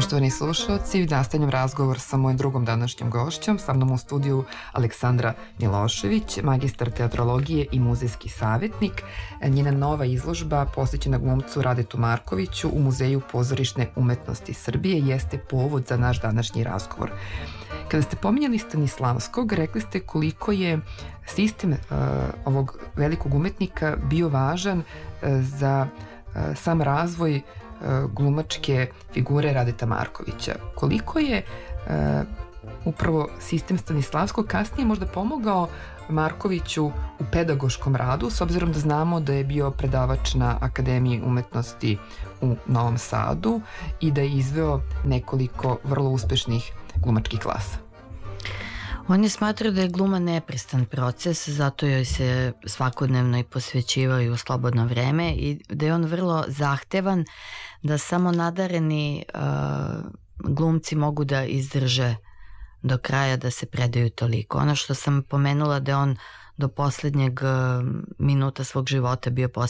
Poštovani slušalci, nastavljam razgovor sa mojim drugom današnjom gošćom, sa mnom u studiju Aleksandra Milošević, magistar teatrologije i muzejski savjetnik. Njena nova izložba posvećena glumcu Radetu Markoviću u Muzeju pozorišne umetnosti Srbije jeste povod za naš današnji razgovor. Kada ste pominjali Stanislavskog, rekli ste koliko je sistem ovog velikog umetnika bio važan za sam razvoj glumačke figure Radeta Markovića. Koliko je upravo sistem Stanislavskog kasnije možda pomogao Markoviću u pedagoškom radu, s obzirom da znamo da je bio predavač na Akademiji umetnosti u Novom Sadu i da je izveo nekoliko vrlo uspešnih glumačkih klasa? On je smatrao da je gluma neprestan proces, zato joj se svakodnevno i posvećivao i u slobodno vreme i da je on vrlo zahtevan, da samo nadareni glumci mogu da izdrže do kraja, da se predaju toliko. Ono što sam pomenula da je on do poslednjeg minuta svog života bio